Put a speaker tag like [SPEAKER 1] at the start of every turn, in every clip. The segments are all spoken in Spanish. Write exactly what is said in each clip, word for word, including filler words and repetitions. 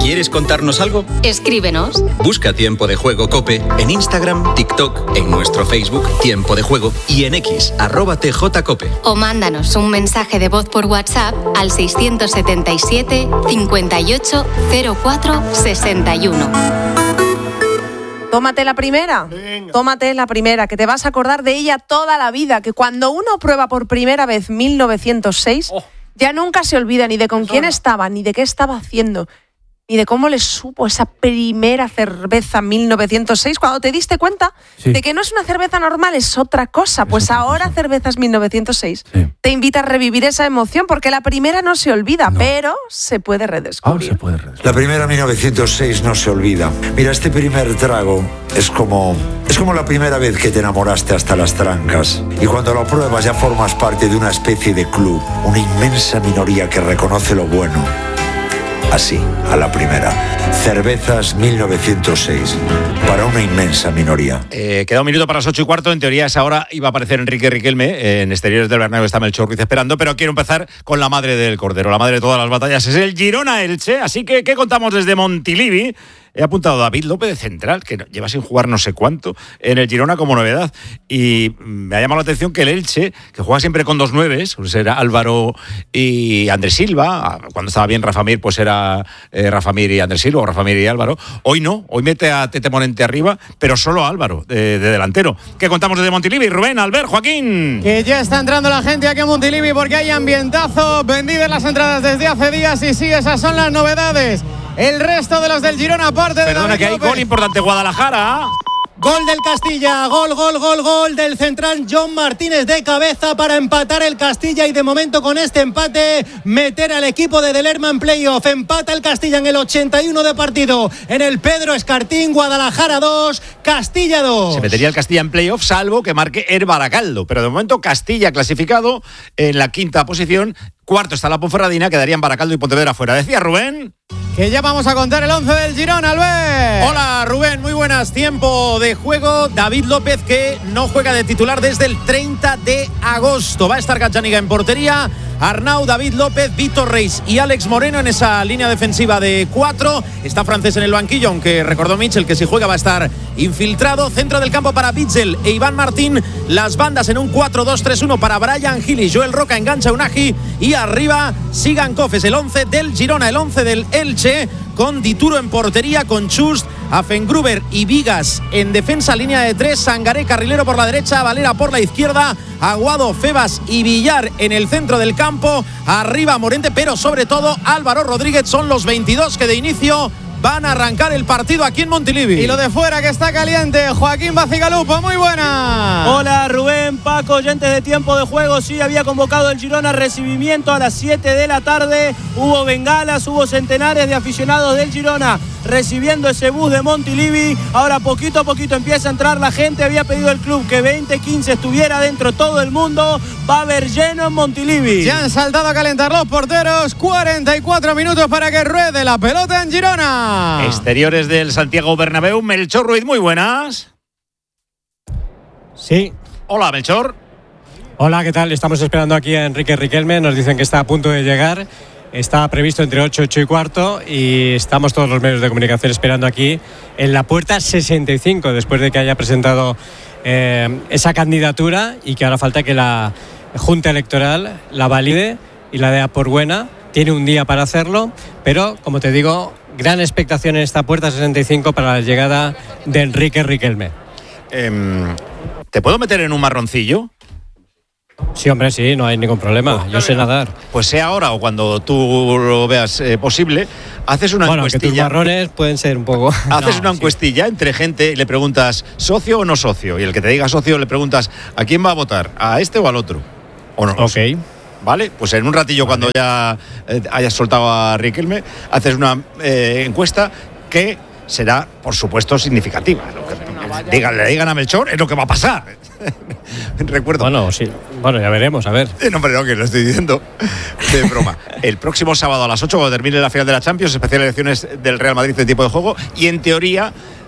[SPEAKER 1] ¿Quieres contarnos algo?
[SPEAKER 2] Escríbenos.
[SPEAKER 1] Busca Tiempo de Juego COPE en Instagram, TikTok, en nuestro Facebook Tiempo de Juego y en X, arroba tjcope.
[SPEAKER 2] O mándanos un mensaje de voz por WhatsApp al seiscientos setenta y siete, cincuenta y ocho, cero cuatro, sesenta y uno.
[SPEAKER 3] Tómate la primera,
[SPEAKER 4] Venga.
[SPEAKER 3] tómate la primera, que te vas a acordar de ella toda la vida, que cuando uno prueba por primera vez mil novecientos seis,
[SPEAKER 4] Oh.
[SPEAKER 3] ya nunca se olvida ni de con
[SPEAKER 4] Eso
[SPEAKER 3] quién
[SPEAKER 4] no.
[SPEAKER 3] estaba, ni de qué estaba haciendo, ni de cómo le supo esa primera cerveza mil novecientos seis, cuando te diste cuenta
[SPEAKER 5] Sí.
[SPEAKER 3] de que no es una cerveza normal, es otra cosa. Pues
[SPEAKER 5] otra
[SPEAKER 3] ahora
[SPEAKER 5] cosa.
[SPEAKER 3] Cervezas mil novecientos seis
[SPEAKER 5] Sí.
[SPEAKER 3] te invita a revivir esa emoción, porque la primera no se olvida,
[SPEAKER 5] No.
[SPEAKER 3] pero se puede
[SPEAKER 5] Ah,
[SPEAKER 3] redescubrir.
[SPEAKER 5] se puede redescubrir.
[SPEAKER 6] La primera mil novecientos seis no se olvida. Mira, este primer trago es como es como la primera vez que te enamoraste hasta las trancas. Y cuando lo pruebas ya formas parte de una especie de club, una inmensa minoría que reconoce lo bueno. Así, a la primera. Cervezas mil novecientos seis. Para una inmensa minoría.
[SPEAKER 4] Eh, queda un minuto para las ocho y cuarto. En teoría, a esa hora iba a aparecer Enrique Riquelme. Eh, en exteriores del Bernabéu está Melchor Ruiz esperando. Pero quiero empezar con la madre del Cordero. La madre de todas las batallas es el Girona-Elche. Así que, ¿qué contamos desde Montilivi? He apuntado a David López de central, que lleva sin jugar no sé cuánto en el Girona como novedad. Y me ha llamado la atención que el Elche, que juega siempre con dos nueves, pues era Álvaro y Andrés Silva. Cuando estaba bien Rafa Mir, pues era eh, Rafa Mir y Andrés Silva, o Rafa Mir y Álvaro. Hoy no, hoy mete a Tete Morente arriba, pero solo a Álvaro, de, de delantero. ¿Qué contamos desde Montilivi? Rubén, Albert, Joaquín.
[SPEAKER 7] Que ya está entrando la gente aquí en Montilivi porque hay ambientazo, vendidas las entradas desde hace días y sí, esas son las novedades. El resto de los del Girona, aparte de
[SPEAKER 4] Perdona,
[SPEAKER 7] David
[SPEAKER 4] que hay
[SPEAKER 7] López.
[SPEAKER 4] gol importante, Guadalajara.
[SPEAKER 8] Gol del Castilla, gol, gol, gol, gol del central John Martínez de cabeza para empatar el Castilla y de momento con este empate meter al equipo de Delerma en playoff. Empata el Castilla en el ochenta y uno de partido en el Pedro Escartín. Guadalajara dos, Castilla dos.
[SPEAKER 4] Se metería el Castilla en playoff salvo que marque el Baracaldo, pero de momento Castilla clasificado en la quinta posición. Cuarto está la Ponferradina, quedarían Baracaldo y Pontevedra fuera. Decía Rubén.
[SPEAKER 7] Que ya vamos a contar el once del Girona, Albert.
[SPEAKER 9] Hola Rubén, muy buenas. Tiempo de juego. David López, que no juega de titular desde el treinta de agosto. Va a estar Gatxaniga en portería. Arnau, David López, Víctor Reis y Alex Moreno en esa línea defensiva de cuatro. Está Francés en el banquillo, aunque recordó Mitchell que si juega va a estar infiltrado. Centro del campo para Bitzel e Iván Martín. Las bandas en un cuatro dos tres uno para Brian Gil y Joel Roca, engancha Unagi. Y arriba Sigan Cofes, el once del Girona, el once del Elche, con Dituro en portería, con Chust, Afengruber y Vigas en defensa, línea de tres, Sangaré carrilero por la derecha, Valera por la izquierda, Aguado, Febas y Villar en el centro del campo, arriba Morente, pero sobre todo Álvaro Rodríguez. Son los veintidós que de inicio van a arrancar el partido aquí en Montilivi.
[SPEAKER 7] Y lo de fuera que está caliente, Joaquín Bacigalupo, muy buena.
[SPEAKER 8] Hola Rubén, Paco, oyentes de Tiempo de Juego. Sí, había convocado el Girona recibimiento a las siete de la tarde. Hubo bengalas, hubo centenares de aficionados del Girona recibiendo ese bus de Montilivi. Ahora poquito a poquito empieza a entrar la gente. Había pedido el club que veinte quince estuviera dentro todo el mundo. Va a haber lleno en Montilivi.
[SPEAKER 7] Ya han saltado a calentar los porteros. cuarenta y cuatro minutos para que ruede la pelota en Girona.
[SPEAKER 4] Exteriores del Santiago Bernabéu. Melchor Ruiz, muy buenas.
[SPEAKER 8] Sí.
[SPEAKER 4] Hola, Melchor.
[SPEAKER 8] Hola, ¿qué tal? Estamos esperando aquí a Enrique Riquelme. Nos dicen que está a punto de llegar. Está previsto entre ocho, ocho y cuarto y estamos todos los medios de comunicación esperando aquí en la puerta sesenta y cinco después de que haya presentado eh, esa candidatura y que ahora falta que la Junta Electoral la valide y la dé por buena. Tiene un día para hacerlo, pero como te digo, gran expectación en esta puerta sesenta y cinco para la llegada de Enrique Riquelme.
[SPEAKER 4] Eh, ¿Te puedo meter en un marroncillo?
[SPEAKER 8] Sí, hombre, sí, no hay ningún problema. Yo sé nadar.
[SPEAKER 4] Pues sea ahora o cuando tú lo veas eh, posible, haces una
[SPEAKER 8] bueno,
[SPEAKER 4] encuestilla.
[SPEAKER 8] Que tus marrones pueden ser un poco.
[SPEAKER 4] Haces
[SPEAKER 8] no,
[SPEAKER 4] una
[SPEAKER 8] sí.
[SPEAKER 4] encuestilla entre gente y le preguntas ¿socio o no socio? Y el que te diga socio le preguntas ¿a quién va a votar? ¿A este o al otro? ¿O no?
[SPEAKER 8] Ok.
[SPEAKER 4] ¿Vale? Pues en un ratillo, vale, cuando ya eh, hayas soltado a Riquelme, haces una eh, encuesta que será, por supuesto, significativa. Lo que digan, le digan a Melchor es lo que va a pasar. Recuerdo.
[SPEAKER 8] Bueno, sí. Bueno, ya veremos, a ver.
[SPEAKER 4] Eh, no, hombre, no, que lo estoy diciendo de broma. El próximo sábado a las ocho, cuando termine la final de la Champions, especial elecciones del Real Madrid en tiempo de juego, y en teoría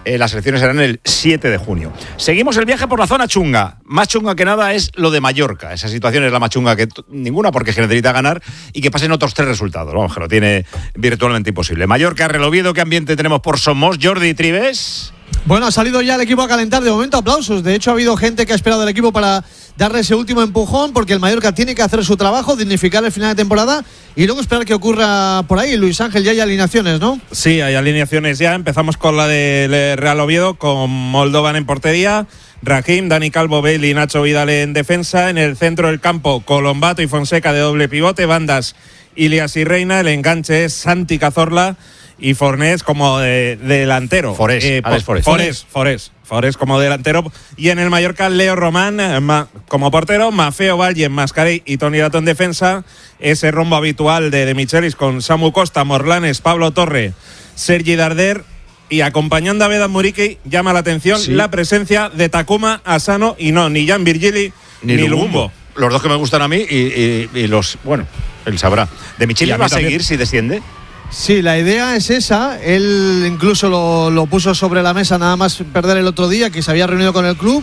[SPEAKER 4] Eh, las elecciones serán el siete de junio. Seguimos el viaje por la zona chunga. Más chunga que nada es lo de Mallorca. Esa situación es la más chunga que t- ninguna, porque es que necesita ganar y que pasen otros tres resultados. Vamos, que lo tiene virtualmente imposible. Mallorca, Real Oviedo, ¿qué ambiente tenemos por Somos? Jordi Trives.
[SPEAKER 5] Bueno, ha salido ya el equipo a calentar, de momento aplausos. De hecho, ha habido gente que ha esperado al equipo para darle ese último empujón, porque el Mallorca tiene que hacer su trabajo, dignificar el final de temporada y luego esperar que ocurra por ahí. Luis Ángel, ya hay alineaciones, ¿no?
[SPEAKER 10] Sí, hay alineaciones ya. Empezamos con la del Real Oviedo, con Moldovan en portería, Rahim, Dani Calvo, Bale y Nacho Vidal en defensa. En el centro del campo, Colombato y Fonseca de doble pivote, bandas Ilias y Reina. El enganche es Santi Cazorla y Fornés como de, de delantero.
[SPEAKER 4] Forés,
[SPEAKER 10] eh,
[SPEAKER 4] Alex Forés.
[SPEAKER 10] Forés, Forés. Forés como delantero. Y en el Mallorca, Leo Román eh, ma, como portero, Mafeo Valle, Mascarey y Toni Rato en defensa. Ese rombo habitual de, de Michelis con Samu Costa, Morlanes, Pablo Torre, Sergi Darder. Y acompañando a Vedat Muriqui, llama la atención sí. la presencia de Takuma Asano y no, ni Jan Virgili ni, ni Lugumbo.
[SPEAKER 4] Los dos que me gustan a mí y, y, y los, bueno, él sabrá. ¿De Michelis va a seguir si desciende?
[SPEAKER 5] Sí, la idea es esa. Él incluso lo, lo puso sobre la mesa nada más perder el otro día, que se había reunido con el club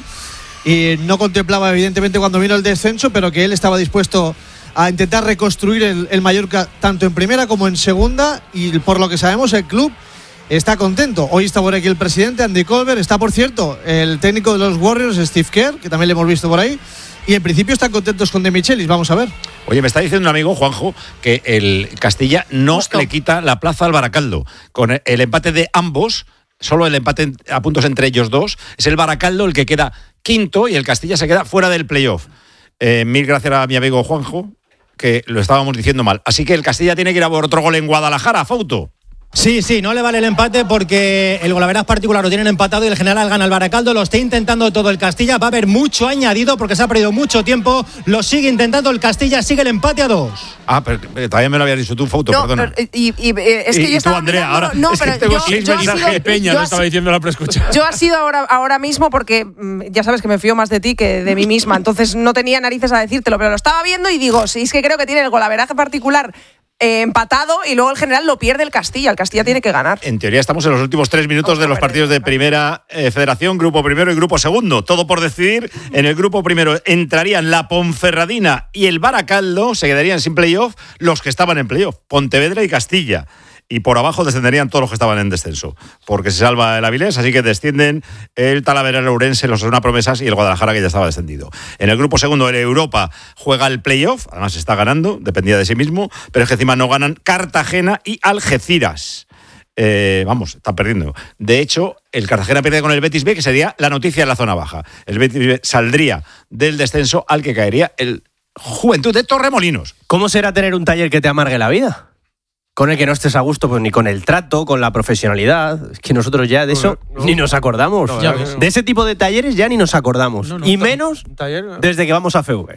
[SPEAKER 5] y no contemplaba evidentemente cuando vino el descenso, pero que él estaba dispuesto a intentar reconstruir el, el Mallorca tanto en primera como en segunda, y por lo que sabemos el club está contento. Hoy está por aquí el presidente, Andy Colbert, está por cierto el técnico de los Warriors, Steve Kerr, que también le hemos visto por ahí. Y en principio están contentos con De Michelis, vamos a ver.
[SPEAKER 4] Oye, me está diciendo un amigo, Juanjo, que el Castilla no Justo. le quita la plaza al Baracaldo. Con el empate de ambos, solo el empate a puntos entre ellos dos, es el Baracaldo el que queda quinto y el Castilla se queda fuera del playoff. Eh, mil gracias a mi amigo Juanjo, que lo estábamos diciendo mal. Así que el Castilla tiene que ir a por otro gol en Guadalajara, Fauto.
[SPEAKER 11] Sí, sí, no le vale el empate porque el Golaveras particular lo tienen empatado y el general gana el Baracaldo. Lo está intentando todo el Castilla. Va a haber mucho añadido porque se ha perdido mucho tiempo. Lo sigue intentando el Castilla. Sigue el empate a dos.
[SPEAKER 4] Ah, pero eh, todavía me lo habías dicho tú, Fauto,
[SPEAKER 3] no,
[SPEAKER 4] perdona.
[SPEAKER 3] Pero, y, y, es que
[SPEAKER 4] y,
[SPEAKER 3] yo
[SPEAKER 4] y
[SPEAKER 3] estaba
[SPEAKER 4] tú, Andrea,
[SPEAKER 3] mirando,
[SPEAKER 4] ahora
[SPEAKER 3] no,
[SPEAKER 4] es
[SPEAKER 3] pero
[SPEAKER 4] que tengo
[SPEAKER 3] yo,
[SPEAKER 4] seis
[SPEAKER 3] yo
[SPEAKER 4] mensajes.
[SPEAKER 3] Sido,
[SPEAKER 10] Peña, lo estaba diciendo la preescucha.
[SPEAKER 3] Yo ha sido ahora, ahora mismo porque ya sabes que me fío más de ti que de mí misma. Entonces no tenía narices a decírtelo, pero lo estaba viendo y digo, sí, es que creo que tiene el golaveraje particular Eh, empatado y luego el general lo pierde el Castilla. El Castilla tiene que ganar.
[SPEAKER 4] En teoría estamos en los últimos tres minutos de los partidos de Primera eh, Federación, Grupo Primero y Grupo Segundo. Todo por decidir. En el Grupo Primero entrarían la Ponferradina y el Baracaldo. Se quedarían sin playoff los que estaban en playoff, Pontevedra y Castilla. Y por abajo descenderían todos los que estaban en descenso, porque se salva el Avilés, así que descienden el Talavera, el Ourense, los Osasuna Promesas y el Guadalajara, que ya estaba descendido. En el grupo segundo, el Europa juega el playoff, además está ganando, dependía de sí mismo, pero es que encima no ganan Cartagena y Algeciras. Eh, vamos, están perdiendo. De hecho, el Cartagena pierde con el Betis B, que sería la noticia en la zona baja. El Betis B saldría del descenso al que caería el Juventud de Torremolinos.
[SPEAKER 12] ¿Cómo será tener un taller que te amargue la vida? Con el que no estés a gusto, pues ni con el trato, con la profesionalidad. Es que nosotros ya de eso no, no, ni nos acordamos. No, no, de ese tipo de talleres ya ni nos acordamos. No, no, y menos taller, no. desde que vamos a Feuber.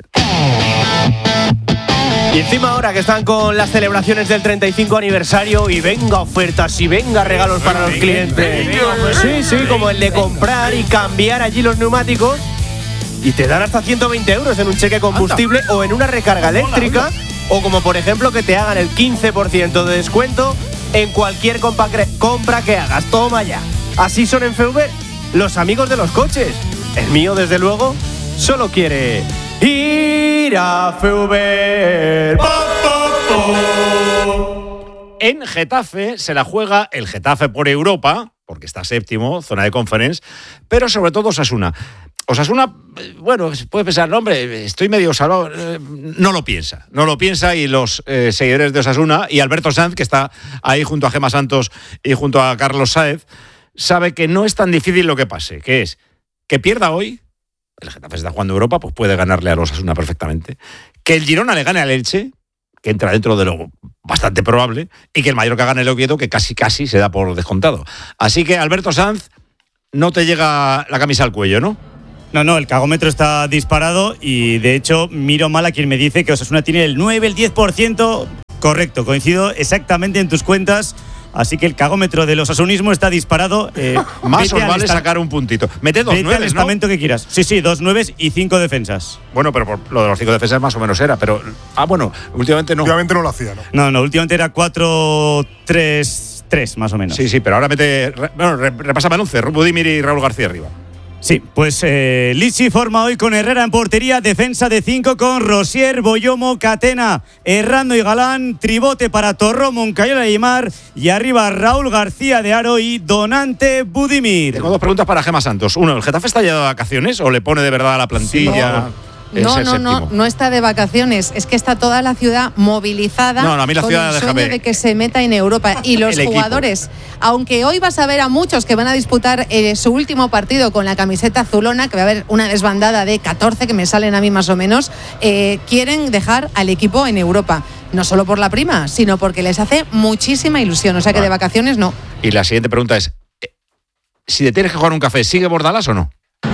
[SPEAKER 12] Y encima ahora que están con las celebraciones del treinta y cinco aniversario y venga ofertas y venga regalos para los clientes. Sí, sí, como el de comprar y cambiar allí los neumáticos y te dan hasta ciento veinte euros en un cheque combustible o en una recarga eléctrica. O como por ejemplo que te hagan el quince por ciento de descuento en cualquier compa compra que hagas. Toma ya. Así son en Feuber los amigos de los coches. El mío, desde luego, solo quiere ir a Feuber.
[SPEAKER 4] En Getafe se la juega el Getafe por Europa, porque está séptimo, zona de Conference, pero sobre todo Osasuna. Osasuna, bueno, puede pensar, no, hombre, estoy medio salvado. No lo piensa, no lo piensa y los eh, seguidores de Osasuna y Alberto Sanz, que está ahí junto a Gemma Santos y junto a Carlos Sáez, sabe que no es tan difícil lo que pase, que es que pierda hoy, el Getafe está jugando Europa, pues puede ganarle a los Osasuna perfectamente, que el Girona le gane al Elche, que entra dentro de lo bastante probable, y que el Mallorca gane el Oviedo, que casi casi se da por descontado. Así que, Alberto Sanz, no te llega la camisa al cuello, ¿no?
[SPEAKER 13] No, no, el cagómetro está disparado y de hecho miro mal a quien me dice que Osasuna tiene el nueve, el diez por ciento. Correcto, coincido exactamente en tus cuentas. Así que el cagómetro del osasunismo está disparado. Eh,
[SPEAKER 4] Más os vale sacar un puntito. Mete dos nueves,
[SPEAKER 13] al estamento, ¿no? Que quieras. Sí, sí, dos nueves y cinco defensas.
[SPEAKER 4] Bueno, pero por lo de los cinco defensas más o menos era. Pero, ah, bueno, últimamente no.
[SPEAKER 14] Últimamente no lo hacía, ¿no?
[SPEAKER 13] No, no, últimamente era cuatro tres tres más o menos.
[SPEAKER 4] Sí, sí, pero ahora mete. Bueno, repásame el once. Budimir y Raúl García arriba.
[SPEAKER 13] Sí, pues eh, Lichi forma hoy con Herrera en portería, defensa de cinco con Rosier, Boyomo, Catena, Errando y Galán, tribote para Torró, Moncayola y Aymar, y arriba Raúl García de Aro y Donante Budimir.
[SPEAKER 4] Tengo dos preguntas para Gemma Santos. Uno, ¿el Getafe está ya de vacaciones o le pone de verdad a la plantilla?
[SPEAKER 14] Sí, no, no, no, no está de vacaciones. Es que está toda la ciudad movilizada
[SPEAKER 4] no, no, a mí la
[SPEAKER 14] con
[SPEAKER 4] ciudad,
[SPEAKER 14] el sueño
[SPEAKER 4] déjame.
[SPEAKER 14] de que se meta en Europa. Y los jugadores, aunque hoy vas a ver a muchos que van a disputar eh, su último partido con la camiseta azulona, que va a haber una desbandada de catorce que me salen a mí más o menos, eh, quieren dejar al equipo en Europa. No solo por la prima, sino porque les hace muchísima ilusión. O sea que
[SPEAKER 4] vale.
[SPEAKER 14] de vacaciones no.
[SPEAKER 4] Y la siguiente pregunta es, si te tienes que jugar un café, ¿sigue Bordalás o no?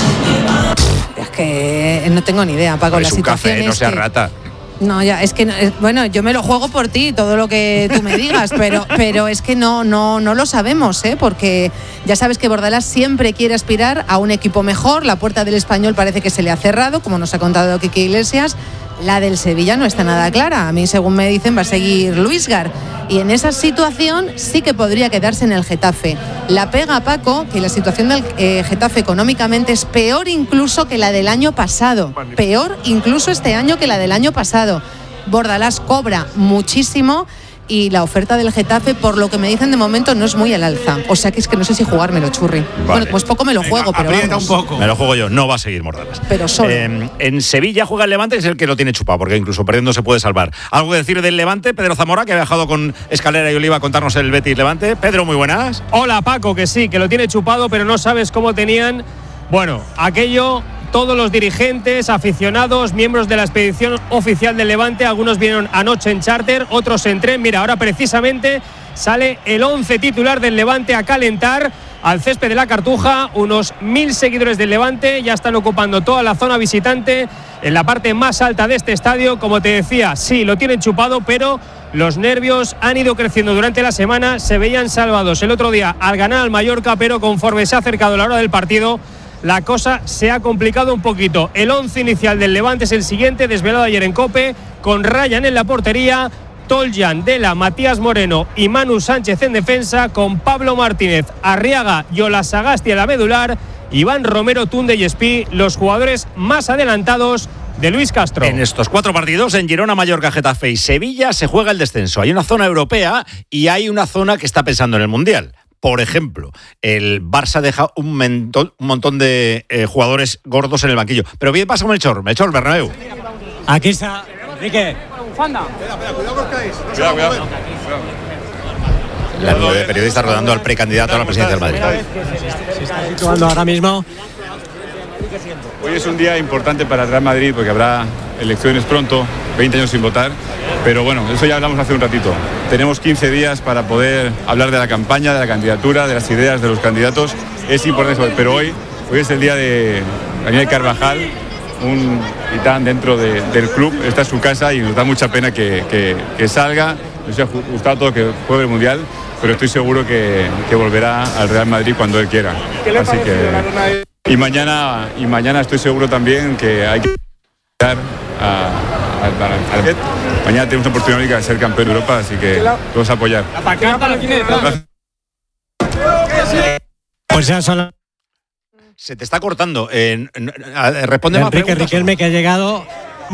[SPEAKER 14] Es que no tengo ni idea, Paco.
[SPEAKER 4] Es
[SPEAKER 14] la
[SPEAKER 4] un
[SPEAKER 14] situación
[SPEAKER 4] café, no
[SPEAKER 14] es
[SPEAKER 4] seas
[SPEAKER 14] que-
[SPEAKER 4] rata.
[SPEAKER 14] No, ya, es que, no, es- bueno, yo me lo juego por ti, todo lo que tú me digas, pero, pero es que no, no, no lo sabemos, ¿eh? Porque ya sabes que Bordalás siempre quiere aspirar a un equipo mejor, la puerta del Español parece que se le ha cerrado, como nos ha contado Quique Iglesias, la del Sevilla no está nada clara, a mí según me dicen va a seguir Luisgar, y en esa situación sí que podría quedarse en el Getafe. La pega, Paco, que la situación del eh, Getafe económicamente es peor incluso que la del año pasado, peor incluso este año que la del año pasado. Bordalás cobra muchísimo y la oferta del Getafe, por lo que me dicen de momento, no es muy al alza. O sea que es que no sé si jugármelo, Churri.
[SPEAKER 4] Vale.
[SPEAKER 14] Bueno, pues poco me lo juego, pero vamos.
[SPEAKER 4] Me lo juego yo, no va a seguir Bordalás.
[SPEAKER 14] Pero solo.
[SPEAKER 4] Eh, en Sevilla juega el Levante, que es el que lo tiene chupado, porque incluso perdiendo se puede salvar. ¿Algo que decir del Levante? Pedro Zamora, que ha viajado con Escalera y Oliva a contarnos el Betis Levante. Pedro, muy buenas.
[SPEAKER 15] Hola Paco, que sí, que lo tiene chupado, pero no sabes cómo tenían, bueno, aquello, todos los dirigentes, aficionados, miembros de la expedición oficial del Levante, algunos vinieron anoche en charter, otros en tren. Mira, ahora precisamente sale el once titular del Levante a calentar al césped de la Cartuja. Unos mil seguidores del Levante ya están ocupando toda la zona visitante en la parte más alta de este estadio. Como te decía, sí, lo tienen chupado, pero los nervios han ido creciendo durante la semana. Se veían salvados el otro día al ganar al Mallorca, pero conforme se ha acercado la hora del partido, la cosa se ha complicado un poquito. El once inicial del Levante es el siguiente, desvelado ayer en COPE, con Ryan en la portería, Toljan, Dela, Matías Moreno y Manu Sánchez en defensa, con Pablo Martínez, Arriaga y Olasagasti a la medular, Iván Romero, Tunde y Espí, los jugadores más adelantados de Luis Castro.
[SPEAKER 4] En estos cuatro partidos, en Girona, Mallorca, Getafe y Sevilla, se juega el descenso. Hay una zona europea y hay una zona que está pensando en el Mundial. Por ejemplo, el Barça deja un, mentón, un montón de eh, jugadores gordos en el banquillo. Pero bien pasa con Melchor, Melchor Bernabéu.
[SPEAKER 8] Aquí está, Enrique.
[SPEAKER 16] Cuidado,
[SPEAKER 4] Cuidado, cuidado. La nube de periodistas rodando al precandidato a la presidencia del Madrid.
[SPEAKER 8] Se está situando ahora mismo.
[SPEAKER 16] Hoy es un día importante para el Real Madrid porque habrá elecciones pronto, veinte años sin votar, pero bueno, eso ya hablamos hace un ratito. Tenemos quince días para poder hablar de la campaña, de la candidatura, de las ideas de los candidatos. Es importante eso, pero hoy, hoy es el día de Daniel Carvajal, un titán dentro de, del club. Esta es su casa y nos da mucha pena que, que, que salga. Nos ha gustado todo que juegue el Mundial, pero estoy seguro que, que volverá al Real Madrid cuando él quiera. Así que... Y mañana, y mañana estoy seguro también que hay que dar a, a, a, a, mañana tenemos una oportunidad de ser campeón de Europa, así que vamos a apoyar.
[SPEAKER 8] Pues ya son.
[SPEAKER 4] Se te está cortando. Eh, responde más
[SPEAKER 8] Enrique
[SPEAKER 4] preguntas.
[SPEAKER 8] Riquelme, que ha llegado.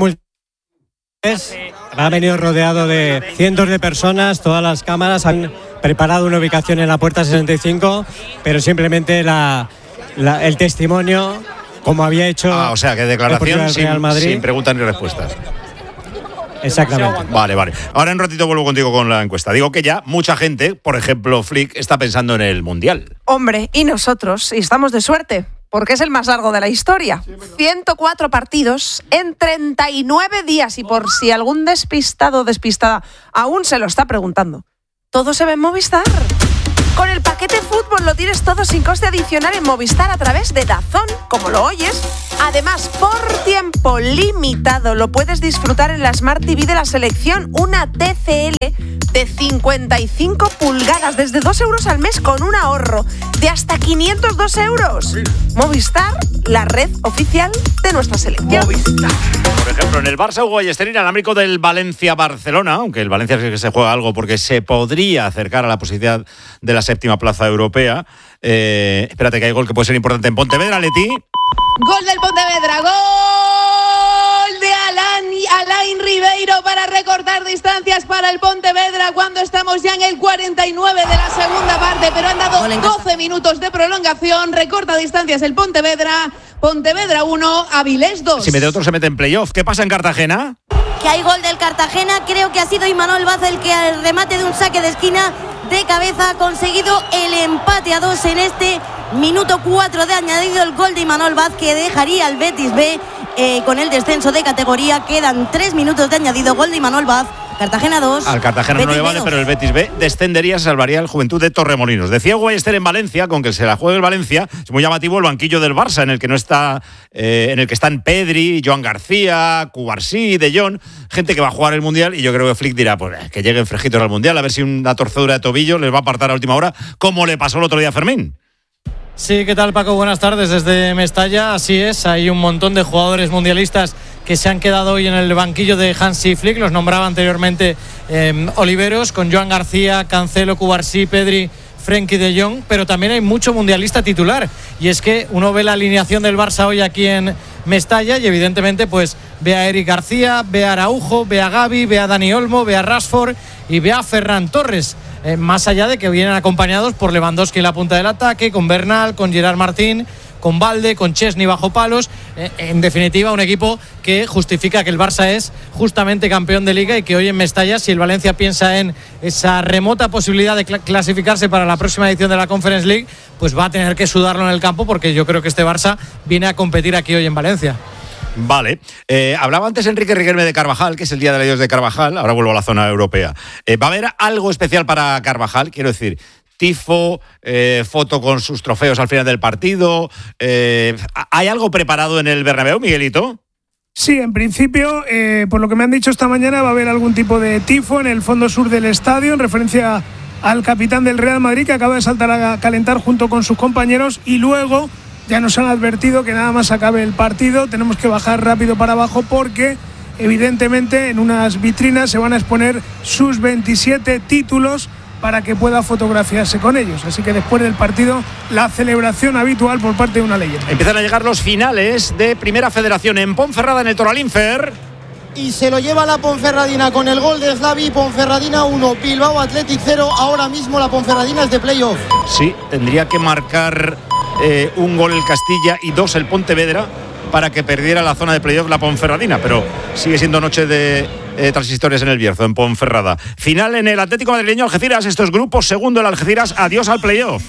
[SPEAKER 8] Ha venido rodeado de cientos de personas, todas las cámaras han preparado una ubicación en la puerta sesenta y cinco, pero simplemente la, la, el testimonio, como había hecho.
[SPEAKER 4] Ah, o sea, que
[SPEAKER 8] el
[SPEAKER 4] declaración
[SPEAKER 8] Real
[SPEAKER 4] sin,
[SPEAKER 8] Madrid.
[SPEAKER 4] sin preguntas ni respuestas.
[SPEAKER 8] Exactamente.
[SPEAKER 4] Vale, vale. Ahora en un ratito vuelvo contigo con la encuesta. Digo que ya mucha gente, por ejemplo, Flick, está pensando en el Mundial.
[SPEAKER 3] Hombre, y nosotros, y estamos de suerte, porque es el más largo de la historia. ciento cuatro partidos en treinta y nueve días. Y por si algún despistado o despistada aún se lo está preguntando, todo se ve en Movistar. Con el paquete paquete fútbol lo tienes todo sin coste adicional en Movistar a través de DAZN, como lo oyes. Además, por tiempo limitado lo puedes disfrutar en la Smart T V de la selección, una T C L de cincuenta y cinco pulgadas desde dos euros al mes con un ahorro de hasta quinientos dos euros. Movistar, la red oficial de nuestra selección. Movistar.
[SPEAKER 4] Por ejemplo, en el Barça Hugo Ballester inalámbrico del Valencia-Barcelona, aunque el Valencia sí que se juega algo porque se podría acercar a la posibilidad de la séptima plaza europea. Eh, espérate que hay gol que puede ser importante en Pontevedra, Leti.
[SPEAKER 14] Gol del Pontevedra, gol de Alain, Alain Ribeiro para recortar distancias para el Pontevedra cuando estamos ya en el cuarenta y nueve de la segunda parte, pero han dado doce minutos de prolongación, recorta distancias el Pontevedra, Pontevedra uno, Avilés dos.
[SPEAKER 4] Si mete otro se mete en playoff. ¿Qué pasa en Cartagena?
[SPEAKER 17] Que hay gol del Cartagena, creo que ha sido Imanol Vaz el que al remate de un saque de esquina de cabeza ha conseguido el empate a dos en este minuto cuatro de añadido, el gol de Imanol Vaz que dejaría al Betis B eh, con el descenso de categoría. Quedan tres minutos de añadido, gol de Imanol Vaz. Cartagena dos.
[SPEAKER 4] Al Cartagena no le vale, pero el Betis B descendería, se salvaría el Juventud de Torremolinos. Decía Hugo Ballester en Valencia, con que se la juegue el Valencia, es muy llamativo el banquillo del Barça, en el que no está, eh, en el que están Pedri, Joan García, Cubarsí, De Jong, gente que va a jugar el Mundial, y yo creo que Flick dirá, pues que lleguen fresquitos al Mundial, a ver si una torcedura de tobillo les va a apartar a última hora, como le pasó el otro día a Fermín.
[SPEAKER 5] Sí, ¿qué tal, Paco? Buenas tardes desde Mestalla. Así es, hay un montón de jugadores mundialistas que se han quedado hoy en el banquillo de Hansi Flick. Los nombraba anteriormente eh, Oliveros, con Joan García, Cancelo, Cubarsí, Pedri, Frenkie de Jong, pero también hay mucho mundialista titular. Y es que uno ve la alineación del Barça hoy aquí en Mestalla y evidentemente pues ve a Eric García, ve a Araujo, ve a Gavi, ve a Dani Olmo, ve a Rashford y ve a Ferran Torres. Eh, más allá de que vienen acompañados por Lewandowski en la punta del ataque, con Bernal, con Gerard Martín, con Valde, con Chesney bajo palos. Eh, en definitiva, un equipo que justifica que el Barça es justamente campeón de Liga y que hoy en Mestalla, si el Valencia piensa en esa remota posibilidad de cl- clasificarse para la próxima edición de la Conference League, pues va a tener que sudarlo en el campo, porque yo creo que este Barça viene a competir aquí hoy en Valencia.
[SPEAKER 4] Vale. Eh, hablaba antes Enrique Riquelme de Carvajal, que es el Día de Dios de Carvajal. Ahora vuelvo a la zona europea. Eh, ¿Va a haber algo especial para Carvajal? Quiero decir, tifo, eh, foto con sus trofeos al final del partido. Eh, ¿Hay algo preparado en el Bernabéu, Miguelito?
[SPEAKER 18] Sí, en principio, eh, por lo que me han dicho esta mañana, va a haber algún tipo de tifo en el fondo sur del estadio, en referencia al capitán del Real Madrid, que acaba de saltar a calentar junto con sus compañeros, y luego ya nos han advertido que nada más acabe el partido tenemos que bajar rápido para abajo, porque evidentemente en unas vitrinas se van a exponer sus veintisiete títulos para que pueda fotografiarse con ellos. Así que después del partido, la celebración habitual por parte de una leyenda.
[SPEAKER 4] Empiezan a llegar los finales de Primera Federación en Ponferrada, en el Toralinfer.
[SPEAKER 19] Y se lo lleva la Ponferradina con el gol de Slavi. Ponferradina uno, Bilbao Athletic cero. Ahora mismo la Ponferradina es de playoff.
[SPEAKER 4] Sí, tendría que marcar eh, un gol el Castilla y dos el Pontevedra para que perdiera la zona de playoff la Ponferradina, pero sigue siendo noche de eh, transistores en el Bierzo, en Ponferrada. Final en el Atlético Madrileño Algeciras, estos grupos, segundo el Algeciras, adiós al playoff.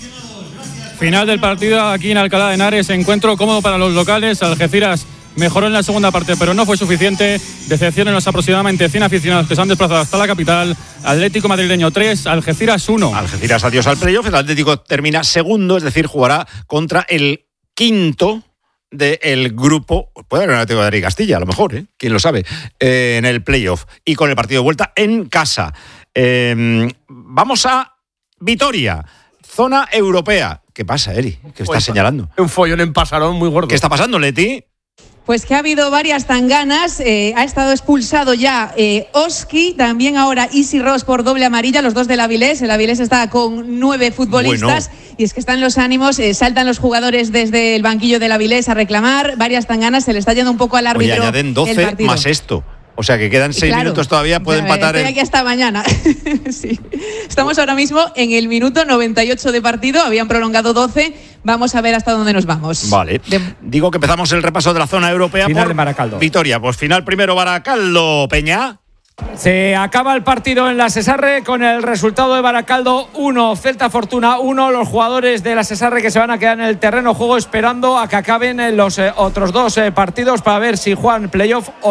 [SPEAKER 20] Final del partido aquí en Alcalá de Henares, encuentro cómodo para los locales. Algeciras mejoró en la segunda parte, pero no fue suficiente. Decepción en los aproximadamente cien aficionados que se han desplazado hasta la capital. Atlético Madrileño tres, Algeciras uno.
[SPEAKER 4] Algeciras adiós al playoff, el Atlético termina segundo, es decir, jugará contra el quinto del grupo, puede haber un Atlético de Madrid y Castilla, a lo mejor, ¿eh? Quién lo sabe, eh, en el playoff, y con el partido de vuelta en casa. Eh, vamos a Vitoria, zona europea. ¿Qué pasa, Eri? ¿Qué estás señalando?
[SPEAKER 12] Un follón en Pasarón muy gordo.
[SPEAKER 4] ¿Qué está pasando, Leti?
[SPEAKER 14] Pues que ha habido varias tanganas, eh, ha estado expulsado ya eh, Oski, también ahora Isi Ross por doble amarilla, los dos del Avilés. El Avilés está con nueve futbolistas, bueno. Y es que están los ánimos, eh, saltan los jugadores desde el banquillo del Avilés a reclamar, varias tanganas, se le está yendo un poco al árbitro.
[SPEAKER 4] Oye, añaden doce más esto. O sea que quedan seis claro, minutos todavía, pueden empatar.
[SPEAKER 14] Estoy aquí hasta mañana. Sí. Estamos ahora mismo en el minuto noventa y ocho de partido, habían prolongado doce. Vamos a ver hasta dónde nos vamos.
[SPEAKER 4] Vale. De... Digo que empezamos el repaso de la zona europea
[SPEAKER 15] final
[SPEAKER 4] por
[SPEAKER 15] de Baracaldo.
[SPEAKER 4] Vitoria. Pues final primero Baracaldo, Peña.
[SPEAKER 15] Se acaba el partido en la Sesarre con el resultado de Baracaldo uno, Celta Fortuna uno. Los jugadores de la Sesarre que se van a quedar en el terreno de juego esperando a que acaben los eh, otros dos eh, partidos para ver si juegan playoff o no.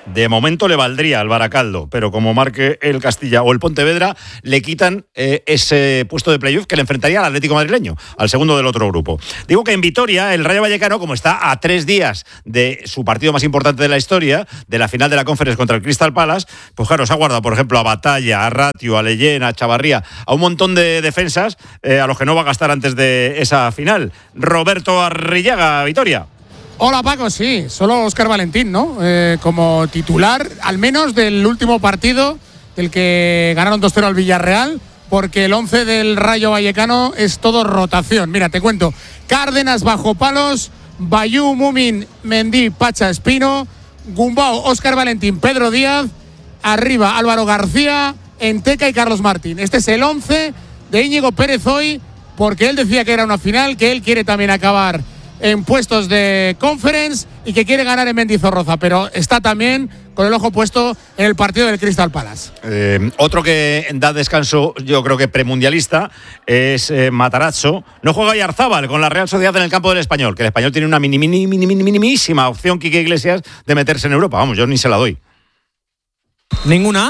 [SPEAKER 4] De momento le valdría al Baracaldo, pero como marque el Castilla o el Pontevedra, le quitan eh, ese puesto de playoff que le enfrentaría al Atlético madrileño, al segundo del otro grupo. Digo que en Vitoria, el Rayo Vallecano, como está a tres días de su partido más importante de la historia, de la final de la Conference contra el Crystal Palace, pues claro, se ha guardado, por ejemplo, a Batalla, a Ratio, a Leyen, a Chavarría, a un montón de defensas eh, a los que no va a gastar antes de esa final. Roberto Arrillaga, Vitoria.
[SPEAKER 21] Hola Paco, sí, solo Óscar Valentín, ¿no? Eh, como titular, al menos del último partido, del que ganaron dos cero al Villarreal, porque el once del Rayo Vallecano es todo rotación. Mira, te cuento, Cárdenas bajo palos, Bayú, Mumin, Mendy, Pacha, Espino, Gumbau, Óscar Valentín, Pedro Díaz, arriba Álvaro García, Enteca y Carlos Martín. Este es el once de Íñigo Pérez hoy, porque él decía que era una final, que él quiere también acabar en puestos de Conference y que quiere ganar en Mendizorroza, pero está también con el ojo puesto en el partido del Crystal Palace.
[SPEAKER 4] Eh, otro que da descanso, yo creo que premundialista, es eh, Matarazzo. No juega Yarzábal con la Real Sociedad en el campo del Español, que el Español tiene una mini, mini, mini, mini, minimísima opción, Quique Iglesias, de meterse en Europa. Vamos, yo ni se la doy.
[SPEAKER 22] ¿Ninguna?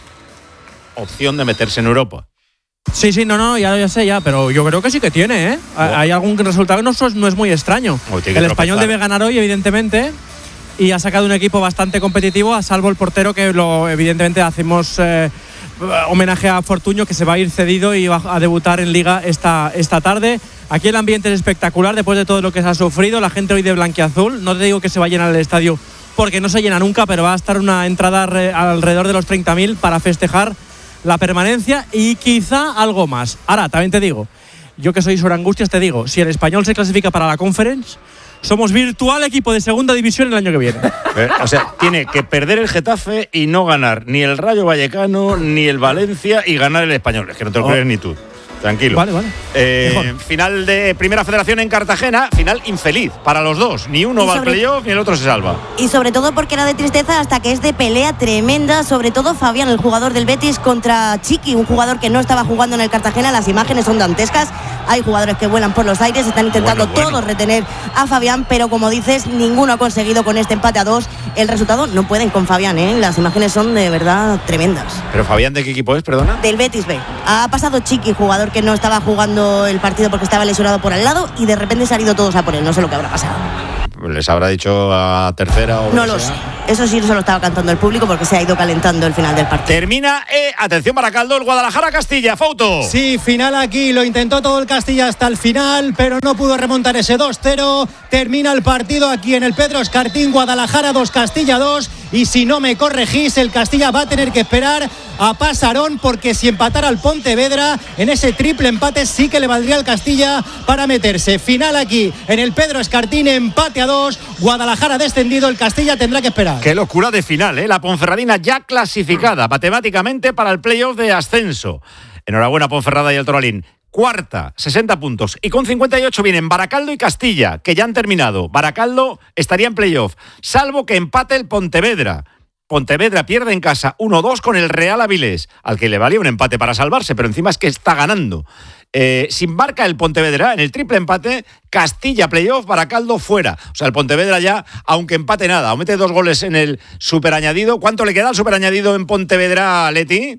[SPEAKER 4] Opción de meterse en Europa.
[SPEAKER 22] Sí, sí, no, no, ya, ya sé, ya, pero yo creo que sí que tiene, ¿eh? Oh. Hay algún resultado que no, no es muy extraño. Oh, el Español debe ganar hoy, evidentemente, y ha sacado un equipo bastante competitivo, a salvo el portero, que lo evidentemente hacemos eh, homenaje a Fortuño, que se va a ir cedido y va a debutar en Liga esta, esta tarde. Aquí el ambiente es espectacular después de todo lo que se ha sufrido. La gente hoy de blanquiazul, no te digo que se va a llenar el estadio porque no se llena nunca, pero va a estar una entrada alrededor de los treinta mil para festejar la permanencia y quizá algo más. Ahora, también te digo, yo que soy sobre angustias, te digo, si el Español se clasifica para la Conference, somos virtual equipo de segunda división el año que viene.
[SPEAKER 4] Eh, o sea, tiene que perder el Getafe y no ganar ni el Rayo Vallecano ni el Valencia y ganar el Español. Es que no te lo oh. crees ni tú. Tranquilo.
[SPEAKER 22] Vale, vale.
[SPEAKER 4] Eh, final de Primera Federación en Cartagena, final infeliz para los dos. Ni uno va al playoff ni el otro se salva.
[SPEAKER 17] Y sobre todo porque era de tristeza hasta que es de pelea tremenda. Sobre todo Fabián, el jugador del Betis, contra Chiqui, un jugador que no estaba jugando en el Cartagena. Las imágenes son dantescas. Hay jugadores que vuelan por los aires, están intentando bueno, bueno. todos retener a Fabián, pero como dices, ninguno ha conseguido con este empate a dos el resultado. No pueden con Fabián, ¿eh? Las imágenes son de verdad tremendas.
[SPEAKER 4] ¿Pero Fabián de qué equipo es, perdona?
[SPEAKER 17] Del Betis B. Ha pasado Chiqui, jugador que no estaba jugando el partido porque estaba lesionado por al lado, y de repente se han ido todos a por él. No sé lo que habrá pasado.
[SPEAKER 4] ¿Les habrá dicho a tercera o
[SPEAKER 17] no lo sé? Eso sí, no se lo estaba cantando el público porque se ha ido calentando el final del partido.
[SPEAKER 4] Termina, eh, atención Baracaldo, el Guadalajara-Castilla, Fauto.
[SPEAKER 11] Sí, final aquí, lo intentó todo el Castilla hasta el final, pero no pudo remontar ese dos cero. Termina el partido aquí en el Pedro Escartín, Guadalajara dos, Castilla dos, y si no me corregís, el Castilla va a tener que esperar a Pasarón, porque si empatara al Pontevedra en ese triple empate sí que le valdría al Castilla para meterse. Final aquí en el Pedro Escartín, empate a dos, Guadalajara descendido, el Castilla tendrá que esperar.
[SPEAKER 4] Qué locura de final, ¿eh? La Ponferradina ya clasificada matemáticamente para el playoff de ascenso. Enhorabuena Ponferrada y el Toralín. Cuarta, sesenta puntos. Y con cincuenta y ocho vienen Baracaldo y Castilla, que ya han terminado. Baracaldo estaría en playoff, salvo que empate el Pontevedra. Pontevedra pierde en casa uno dos con el Real Avilés, al que le valía un empate para salvarse, pero encima es que está ganando. Eh, si marca el Pontevedra en el triple empate, Castilla playoff, Baracaldo fuera. O sea, el Pontevedra ya, aunque empate nada, o mete dos goles en el superañadido. ¿Cuánto le queda al superañadido en Pontevedra, Leti?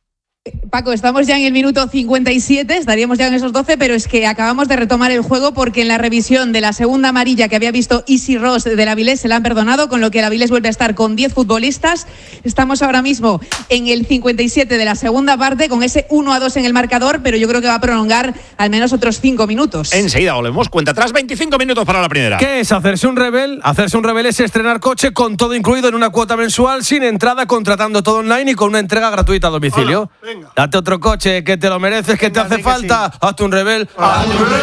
[SPEAKER 14] Paco, estamos ya en el minuto cincuenta y siete, estaríamos ya en esos doce, pero es que acabamos de retomar el juego porque en la revisión de la segunda amarilla que había visto Isi Ross del Avilés se la han perdonado, con lo que el Avilés vuelve a estar con diez futbolistas. Estamos ahora mismo en el cincuenta y siete de la segunda parte con ese uno a dos en el marcador, pero yo creo que va a prolongar al menos otros cinco minutos.
[SPEAKER 4] Enseguida volvemos, cuenta atrás, veinticinco minutos para la primera.
[SPEAKER 23] ¿Qué es hacerse un rebel? Hacerse un rebel es estrenar coche con todo incluido en una cuota mensual, sin entrada, contratando todo online y con una entrega gratuita a domicilio. Hola, date otro coche, que te lo mereces, que venga, te hace falta. Sí. Hazte un rebel. Hazte un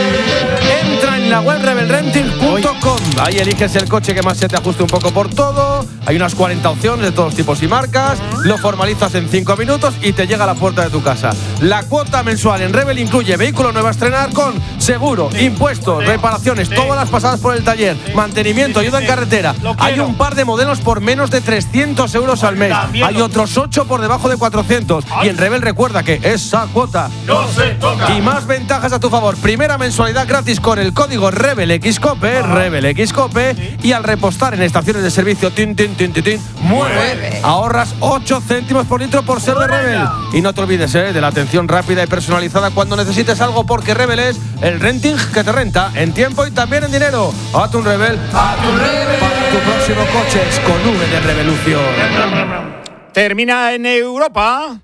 [SPEAKER 23] rebel. Entra en la web rebel renting punto com. Ahí eliges el coche que más se te ajuste un poco por todo. Hay unas cuarenta opciones de todos tipos y marcas. Lo formalizas en cinco minutos y te llega a la puerta de tu casa. La cuota mensual en Rebel incluye vehículo nuevo a estrenar con seguro, impuestos, reparaciones, todas las pasadas por el taller, mantenimiento, ayuda en carretera. Hay un par de modelos por menos de trescientos euros al mes. Hay otros ocho por debajo de cuatrocientos. Y en Rebel recuerda que esa cuota
[SPEAKER 24] no se toca.
[SPEAKER 23] Y más ventajas a tu favor. Primera mensualidad gratis con el código código RebelXCOPE, RebelXCOPE, y al repostar en estaciones de servicio tin, tin, tin, tin, tin, mueve, ahorras ocho céntimos por litro por ser de Rebel. Y no te olvides eh, de la atención rápida y personalizada cuando necesites algo, porque Rebel es el renting que te renta en tiempo y también en dinero. A tu Rebel, a tu Rebel, para tu próximo coche con V de Revolución.
[SPEAKER 4] Termina en Europa.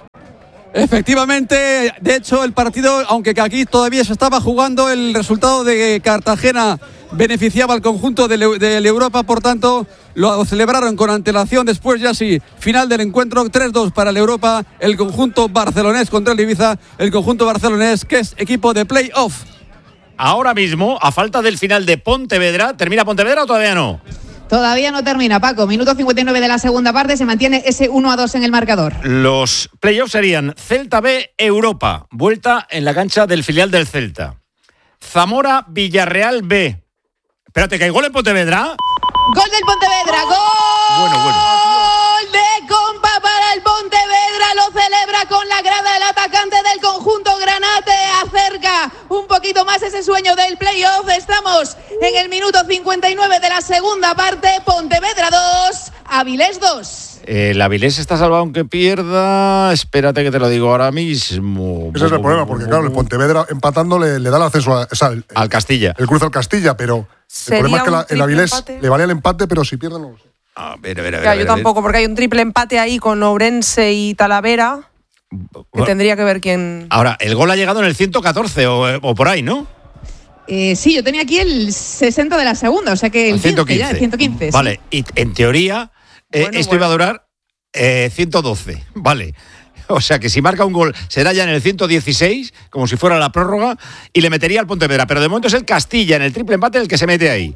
[SPEAKER 1] Efectivamente, de hecho el partido, aunque aquí todavía se estaba jugando, el resultado de Cartagena beneficiaba al conjunto de Europa, por tanto lo celebraron con antelación. Después ya sí, final del encuentro, tres dos para el Europa, el conjunto barcelonés contra el Ibiza, el conjunto barcelonés que es equipo de play-off.
[SPEAKER 4] Ahora mismo, a falta del final de Pontevedra, ¿termina Pontevedra o todavía no?
[SPEAKER 2] Todavía no termina, Paco. Minuto cincuenta y nueve de la segunda parte, se mantiene ese uno a dos en el marcador.
[SPEAKER 4] Los playoffs serían Celta B, Europa, vuelta en la cancha del filial del Celta. Zamora, Villarreal B. Espérate, ¿que hay gol en Pontevedra?
[SPEAKER 2] Gol del Pontevedra, gol.
[SPEAKER 4] Bueno, bueno.
[SPEAKER 2] Gol de Compa para el Pontevedra, lo celebra con la grada el atacante del conjunto Granate, acerca un poquito más ese sueño del playoff. Estamos en el minuto cincuenta y nueve de la segunda parte, Pontevedra dos, Avilés dos.
[SPEAKER 4] Eh, el Avilés está salvado aunque pierda. Espérate que te lo digo ahora mismo.
[SPEAKER 6] Ese es el problema, porque claro, el Pontevedra empatando le, le da el ascenso a, o sea, el,
[SPEAKER 4] al Castilla.
[SPEAKER 6] El cruce al Castilla, pero el problema es que la, el Avilés empate? le vale el empate, pero si pierde no lo sé.
[SPEAKER 4] A ver, a ver, a ver,
[SPEAKER 3] ya,
[SPEAKER 4] a ver,
[SPEAKER 3] yo tampoco, porque hay un triple empate ahí con Ourense y Talavera, que bueno, tendría que ver quién.
[SPEAKER 4] Ahora, el gol ha llegado en el ciento catorce o, o por ahí, ¿no?
[SPEAKER 2] Eh, sí, yo tenía aquí el sesenta de la segunda, o sea que el, el ciento quince, ya, el ciento quince.
[SPEAKER 4] Vale,
[SPEAKER 2] sí.
[SPEAKER 4] Y en teoría eh, bueno, esto bueno. iba a durar eh, ciento doce, vale. O sea que si marca un gol será ya en el ciento dieciséis, como si fuera la prórroga, y le metería al Pontevedra. Pero de momento es el Castilla en el triple empate el que se mete ahí.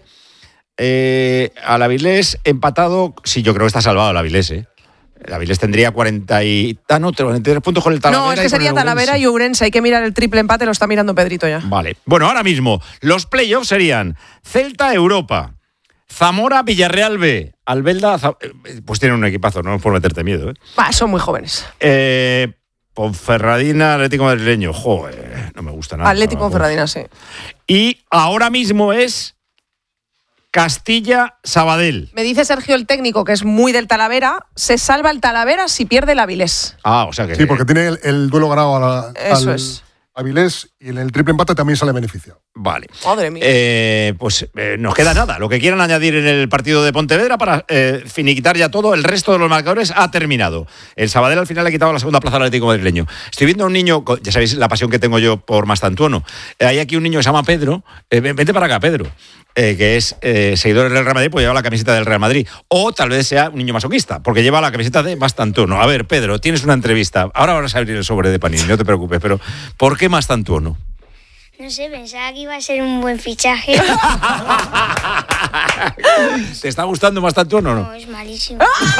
[SPEAKER 4] Eh, al Avilés empatado, sí, yo creo que está salvado el Avilés, ¿eh? El Avilés tendría cuarenta y ah, no, cuarenta y tres puntos con el Talavera.
[SPEAKER 3] No, es que sería Talavera y Ourense. Hay que mirar el triple empate, lo está mirando Pedrito ya.
[SPEAKER 4] Vale. Bueno, ahora mismo los playoffs serían Celta Europa, Zamora Villarreal B, Albelda, pues tienen un equipazo, no por meterte miedo, ¿eh?
[SPEAKER 3] Bah, son muy jóvenes.
[SPEAKER 4] Eh, Ponferradina, Atlético Madrileño, joder, no me gusta nada.
[SPEAKER 3] Atlético
[SPEAKER 4] no,
[SPEAKER 3] Ponferradina, sí.
[SPEAKER 4] Y ahora mismo es Castilla-Sabadell.
[SPEAKER 3] Me dice Sergio, el técnico, que es muy del Talavera, se salva el Talavera si pierde el Avilés.
[SPEAKER 4] Ah, o sea que...
[SPEAKER 6] Sí, porque tiene el, el duelo ganado a la,
[SPEAKER 3] Eso
[SPEAKER 6] al
[SPEAKER 3] es.
[SPEAKER 6] Avilés y en el triple empate también sale beneficiado.
[SPEAKER 4] Vale.
[SPEAKER 3] Madre mía.
[SPEAKER 4] Eh, pues eh, nos queda nada. Lo que quieran añadir en el partido de Pontevedra para eh, finiquitar ya todo. El resto de los marcadores ha terminado. El Sabadell al final le ha quitado la segunda plaza al Atlético madrileño. Estoy viendo a un niño, ya sabéis la pasión que tengo yo por Mastantuono. Eh, hay aquí un niño que se llama Pedro. Eh, vente para acá, Pedro. Eh, que es eh, seguidor del Real Madrid, pues lleva la camiseta del Real Madrid. O tal vez sea un niño masoquista, porque lleva la camiseta de Mastantuono. A ver, Pedro, tienes una entrevista. Ahora vas a abrir el sobre de Panini, no te preocupes, pero ¿por qué Mastantuono?
[SPEAKER 24] No sé, pensaba que iba a ser un buen fichaje.
[SPEAKER 4] ¿Te está gustando Mastantuono o no?
[SPEAKER 24] No, es malísimo.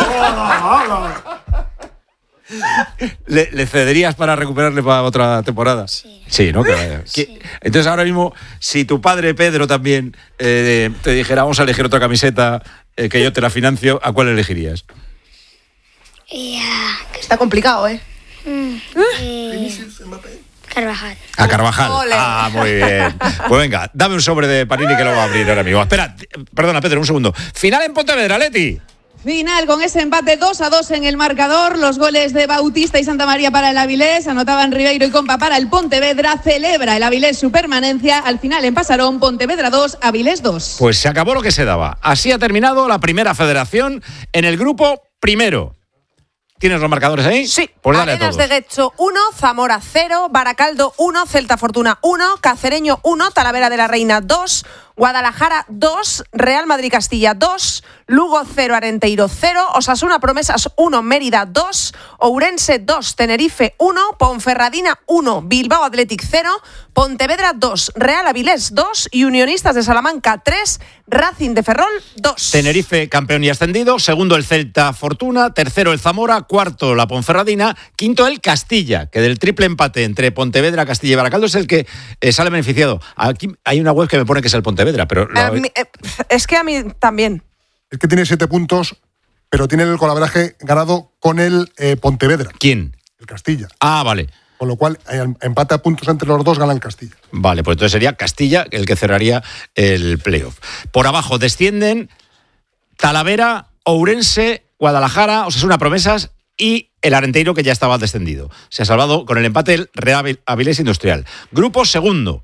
[SPEAKER 4] ¿Le, ¿Le cederías para recuperarle para otra temporada?
[SPEAKER 24] Sí.
[SPEAKER 4] Sí, ¿no? Que, sí. Entonces ahora mismo, si tu padre Pedro también eh, te dijera vamos a elegir otra camiseta eh, que yo te la financio, ¿a cuál elegirías?
[SPEAKER 24] Yeah.
[SPEAKER 3] Está complicado, ¿eh?
[SPEAKER 24] Mm, eh Carvajal.
[SPEAKER 4] A Carvajal.
[SPEAKER 3] Ole.
[SPEAKER 4] Ah, muy bien. Pues venga, dame un sobre de Panini que lo va a abrir ahora mismo. Espera, perdona, Pedro, un segundo. Final en Pontevedra, Leti.
[SPEAKER 2] Final con ese empate dos a dos en el marcador. Los goles de Bautista y Santa María para el Avilés. Anotaban Ribeiro y Compa para el Pontevedra. Celebra el Avilés su permanencia. Al final en Pasarón, Pontevedra dos, Avilés dos.
[SPEAKER 4] Pues se acabó lo que se daba. Así ha terminado la primera federación en el grupo primero. ¿Tienes los marcadores ahí?
[SPEAKER 3] Sí.
[SPEAKER 4] Pues dale
[SPEAKER 3] Arenas
[SPEAKER 4] a todos.
[SPEAKER 3] de Guecho uno, Zamora cero, Baracaldo uno, Celta Fortuna uno, Cacereño uno, Talavera de la Reina dos, Guadalajara dos, Real Madrid Castilla dos, Lugo cero, Arenteiro cero, Osasuna Promesas uno, Mérida dos, Ourense dos, Tenerife uno, Ponferradina uno, Bilbao Athletic cero, Pontevedra dos, Real Avilés dos y Unionistas de Salamanca tres, Racing de Ferrol dos.
[SPEAKER 4] Tenerife campeón y ascendido, segundo el Celta Fortuna, tercero el Zamora, cuarto la Ponferradina, quinto el Castilla, que del triple empate entre Pontevedra, Castilla y Baracaldo es el que eh, sale beneficiado. Aquí hay una web que me pone que es el Pontevedra, pero...
[SPEAKER 3] Eh, mi, eh, es que a mí también.
[SPEAKER 6] Es que tiene siete puntos, pero tiene el golaveraje ganado con el eh, Pontevedra.
[SPEAKER 4] ¿Quién?
[SPEAKER 6] El Castilla.
[SPEAKER 4] Ah, vale.
[SPEAKER 6] Con lo cual, empate a puntos entre los dos, ganan Castilla.
[SPEAKER 4] Vale, pues entonces sería Castilla el que cerraría el playoff. Por abajo descienden Talavera, Ourense, Guadalajara, Osasuna Promesas y el Arenteiro, que ya estaba descendido. Se ha salvado con el empate el Real Avilés Industrial. Grupo segundo.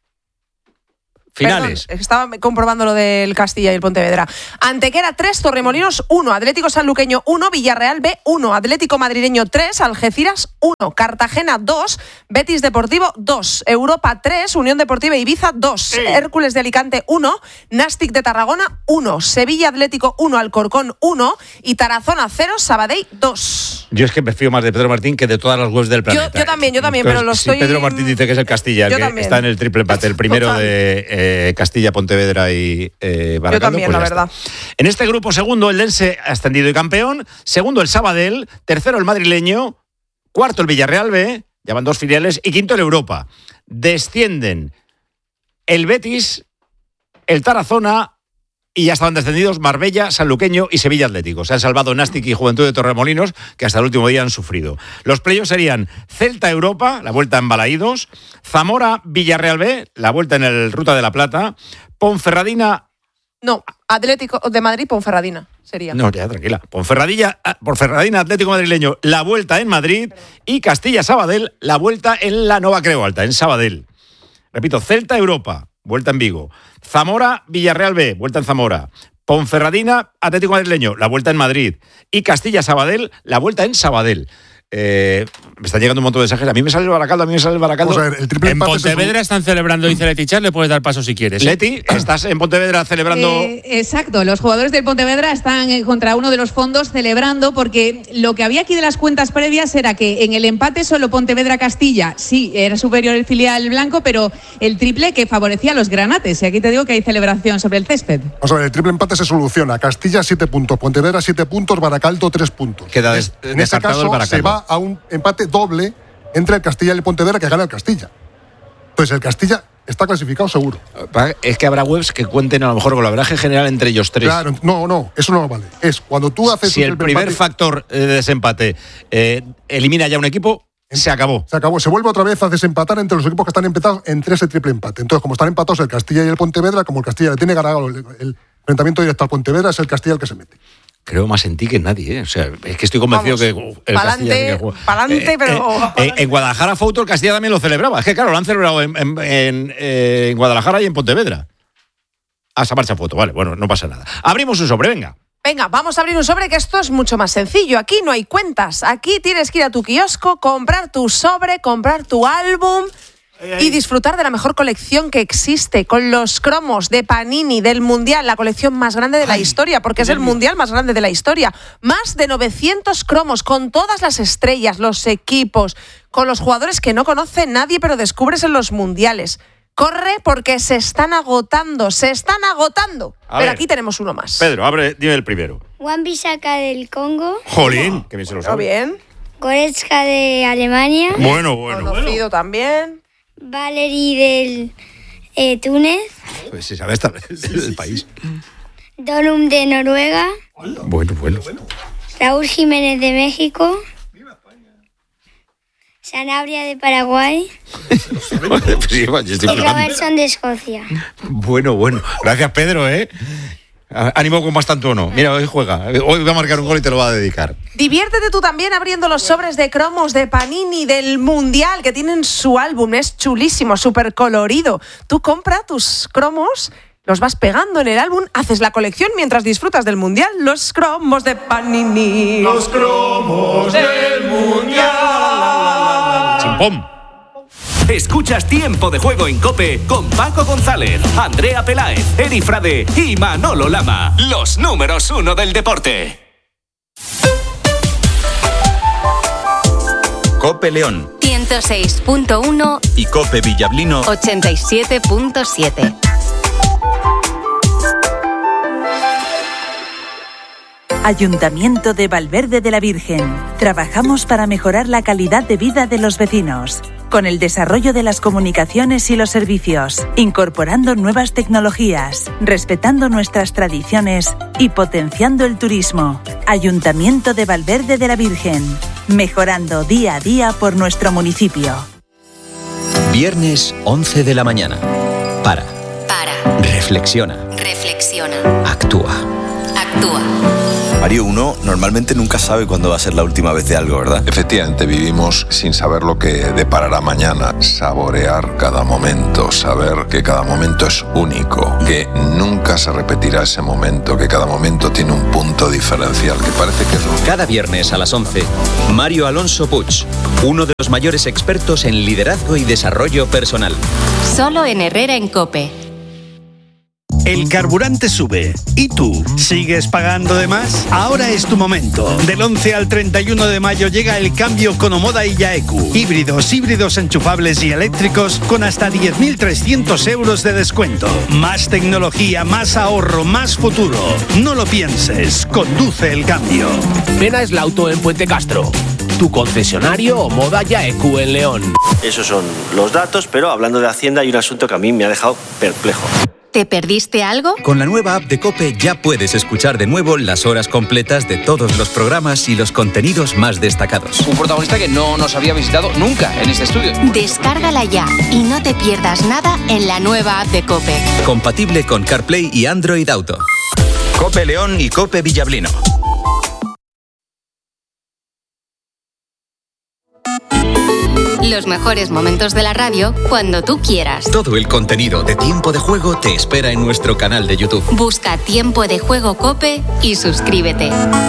[SPEAKER 4] Finales.
[SPEAKER 3] Perdón, estaba comprobando lo del Castilla y el Pontevedra. Antequera tres, Torremolinos uno, Atlético Sanluqueño uno, Villarreal B uno, Atlético Madrileño tres, Algeciras uno, Cartagena dos, Betis Deportivo dos, Europa tres, Unión Deportiva Ibiza dos, sí. Hércules de Alicante uno, Nàstic de Tarragona uno, Sevilla Atlético uno, Alcorcón uno y Tarazona cero, Sabadell dos.
[SPEAKER 4] Yo es que me fío más de Pedro Martín que de todas las webs del planeta.
[SPEAKER 3] Yo, yo también, yo también,
[SPEAKER 4] Entonces,
[SPEAKER 3] pero lo
[SPEAKER 4] si
[SPEAKER 3] estoy...
[SPEAKER 4] Pedro Martín dice que es el Castilla, el
[SPEAKER 3] yo
[SPEAKER 4] que
[SPEAKER 3] también.
[SPEAKER 4] está en el triple empate, el primero Total. de... Eh, Castilla, Pontevedra y eh, Baracaldo.
[SPEAKER 3] Yo también,
[SPEAKER 4] pues
[SPEAKER 3] la verdad.
[SPEAKER 4] Está. En este grupo, segundo el Lense, ascendido y campeón. Segundo el Sabadell. Tercero el madrileño. Cuarto el Villarreal B. Ya van dos filiales. Y quinto el Europa. Descienden el Betis, el Tarazona y ya estaban descendidos Marbella, Sanluqueño y Sevilla Atlético. Se han salvado Nàstic y Juventud de Torremolinos, que hasta el último día han sufrido. Los playoffs serían Celta Europa, la vuelta en Balaídos, Zamora Villarreal B, la vuelta en el Ruta de la Plata, Ponferradina...
[SPEAKER 3] No, Atlético de Madrid, Ponferradina sería.
[SPEAKER 4] No, ya, tranquila. Ponferradina, Ponferradina, Atlético Madrileño, la vuelta en Madrid y Castilla-Sabadell, la vuelta en la Nova Creu Alta, en Sabadell. Repito, Celta Europa, vuelta en Vigo. Zamora, Villarreal B, vuelta en Zamora. Ponferradina, Atlético Madrileño, la vuelta en Madrid. Y Castilla-Sabadell, la vuelta en Sabadell. Eh, me están llegando un montón de mensajes. A mí me sale el Baracaldo, a mí me sale el Baracaldo.
[SPEAKER 6] Vamos a ver, el triple
[SPEAKER 15] en
[SPEAKER 6] empate
[SPEAKER 15] Pontevedra están celebrando, dice Leti Char, le puedes dar paso si quieres. ¿eh?
[SPEAKER 4] Leti, ¿estás en Pontevedra celebrando?
[SPEAKER 2] Eh, exacto, los jugadores del Pontevedra están contra uno de los fondos celebrando porque lo que había aquí de las cuentas previas era que en el empate solo Pontevedra-Castilla, sí, era superior el filial blanco, pero el triple que favorecía a los granates. Y aquí te digo que hay celebración sobre el césped.
[SPEAKER 6] Vamos a ver, el triple empate se soluciona. Castilla siete puntos, Pontevedra siete puntos, Baracaldo tres puntos.
[SPEAKER 4] Queda des-
[SPEAKER 6] en ese caso
[SPEAKER 4] el Baracaldo.
[SPEAKER 6] Se va a un empate doble entre el Castilla y el Pontevedra, que gana el Castilla. Entonces el Castilla está clasificado seguro.
[SPEAKER 4] Es que habrá webs que cuenten a lo mejor con la veraje general entre ellos tres.
[SPEAKER 6] Claro, no, no, eso no vale. Es cuando tú haces
[SPEAKER 4] si
[SPEAKER 6] un
[SPEAKER 4] el primer
[SPEAKER 6] empate,
[SPEAKER 4] factor de desempate eh, elimina ya un equipo, se acabó.
[SPEAKER 6] Se acabó. Se vuelve otra vez a desempatar entre los equipos que están empatados entre ese triple empate. Entonces, como están empatados el Castilla y el Pontevedra, como el Castilla le tiene ganado el, el enfrentamiento directo al Pontevedra, es el Castilla el que se mete.
[SPEAKER 4] Creo más en ti que en nadie, ¿eh? O sea, es que estoy convencido
[SPEAKER 3] Vamos,
[SPEAKER 4] que el
[SPEAKER 3] pa'lante,
[SPEAKER 4] Castilla sí que juega.
[SPEAKER 3] pa'lante,
[SPEAKER 4] Eh,
[SPEAKER 3] pero...
[SPEAKER 4] eh, eh, en Guadalajara Fouto el Castilla también lo celebraba. Es que claro, lo han celebrado en, en, en, eh, en Guadalajara y en Pontevedra. Ah, esa marcha foto, vale, bueno, no pasa nada. Abrimos un sobre, venga.
[SPEAKER 3] Venga, vamos a abrir un sobre, que esto es mucho más sencillo. Aquí no hay cuentas. Aquí tienes que ir a tu kiosco, comprar tu sobre, comprar tu álbum y disfrutar de la mejor colección que existe, con los cromos de Panini del Mundial, la colección más grande de la Ay, historia, porque es el Mundial más grande de la historia. Más de novecientos cromos con todas las estrellas, los equipos, con los jugadores que no conoce nadie, pero descubres en los mundiales. Corre porque se están agotando, se están agotando.
[SPEAKER 4] A
[SPEAKER 3] pero
[SPEAKER 4] ver,
[SPEAKER 3] aquí tenemos uno más.
[SPEAKER 4] Pedro, abre, dime el primero.
[SPEAKER 24] Wan-Bissaka del Congo.
[SPEAKER 4] Jolín, que bien se lo sabe.
[SPEAKER 3] Bien.
[SPEAKER 24] Goretzka de Alemania.
[SPEAKER 4] Bueno, bueno.
[SPEAKER 3] Conocido también.
[SPEAKER 24] Valery del eh, Túnez.
[SPEAKER 4] Pues se sabe hasta el país.
[SPEAKER 24] Donum de Noruega.
[SPEAKER 4] Bueno, bueno.
[SPEAKER 24] Raúl Jiménez de México. Sanabria de Paraguay.
[SPEAKER 4] Sí, yo estoy
[SPEAKER 24] Y Robertson de Escocia.
[SPEAKER 4] Bueno, bueno. Gracias, Pedro, ¿eh? Ánimo con bastante o no. Mira, hoy juega. Hoy va a marcar un gol y te lo va a dedicar.
[SPEAKER 3] Diviértete tú también abriendo los sobres de cromos de Panini del Mundial, que tienen su álbum. Es chulísimo, súper colorido. Tú compra tus cromos, los vas pegando en el álbum, haces la colección mientras disfrutas del Mundial. Los cromos de Panini.
[SPEAKER 7] Los cromos del Mundial.
[SPEAKER 4] Chimpón.
[SPEAKER 7] Escuchas Tiempo de Juego en COPE con Paco González, Andrea Peláez, Eri Frade y Manolo Lama. Los números uno del deporte.
[SPEAKER 9] COPE León
[SPEAKER 10] ciento seis punto uno
[SPEAKER 9] y COPE Villablino
[SPEAKER 10] ochenta y siete punto siete.
[SPEAKER 13] Ayuntamiento de Valverde de la Virgen. Trabajamos para mejorar la calidad de vida de los vecinos, con el desarrollo de las comunicaciones y los servicios, incorporando nuevas tecnologías, respetando nuestras tradiciones y potenciando el turismo. Ayuntamiento de Valverde de la Virgen. mejorando día a día por nuestro municipio.
[SPEAKER 5] Viernes once de la mañana. Para.
[SPEAKER 10] Para.
[SPEAKER 5] Reflexiona.
[SPEAKER 10] Reflexiona.
[SPEAKER 5] Actúa.
[SPEAKER 10] Actúa.
[SPEAKER 8] Mario, uno normalmente nunca sabe cuándo va a ser la última vez de algo, ¿verdad?
[SPEAKER 16] Efectivamente, vivimos sin saber lo que deparará mañana. Saborear cada momento, saber que cada momento es único, que nunca se repetirá ese momento, que cada momento tiene un punto diferencial, que parece que es lo...
[SPEAKER 5] Cada viernes a las once, Mario Alonso Puig, uno de los mayores expertos en liderazgo y desarrollo personal.
[SPEAKER 10] Solo en Herrera en COPE.
[SPEAKER 18] El carburante sube. ¿Y tú? ¿Sigues pagando de más? Ahora es tu momento. Del once al treinta y uno de mayo llega el cambio con Omoda y Yaeku. Híbridos, híbridos enchufables y eléctricos con hasta diez mil trescientos euros de descuento. Más tecnología, más ahorro, más futuro. No lo pienses. Conduce el cambio.
[SPEAKER 25] Ven a Eslauto en Puente Castro. Tu concesionario Omoda Yaeku en León.
[SPEAKER 26] Esos son los datos, pero hablando de Hacienda hay un asunto que a mí me ha dejado perplejo.
[SPEAKER 10] ¿Te perdiste algo?
[SPEAKER 5] Con la nueva app de COPE ya puedes escuchar de nuevo las horas completas de todos los programas y los contenidos más destacados.
[SPEAKER 27] Un protagonista que no nos había visitado nunca en este estudio.
[SPEAKER 10] Descárgala ya y no te pierdas nada en la nueva app de COPE.
[SPEAKER 5] Compatible con CarPlay y Android Auto.
[SPEAKER 9] COPE León y COPE Villablino.
[SPEAKER 10] Los mejores momentos de la radio cuando tú quieras.
[SPEAKER 5] Todo el contenido de Tiempo de Juego te espera en nuestro canal de YouTube.
[SPEAKER 10] Busca Tiempo de Juego COPE y suscríbete.